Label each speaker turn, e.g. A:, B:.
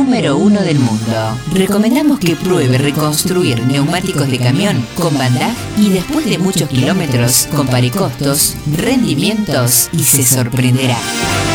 A: número 1 del mundo. Recomendamos que pruebe reconstruir neumáticos de camión con Bandaj y después de muchos kilómetros compare costos, rendimientos y se sorprenderá.